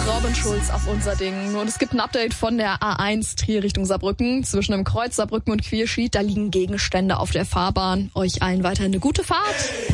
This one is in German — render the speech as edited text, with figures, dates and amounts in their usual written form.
Robin Schulz auf unser Ding. Und es gibt ein Update von der A1 Trier Richtung Saarbrücken. Zwischen dem Kreuz Saarbrücken und Quierschied, da liegen Gegenstände auf der Fahrbahn. Euch allen weiterhin eine gute Fahrt.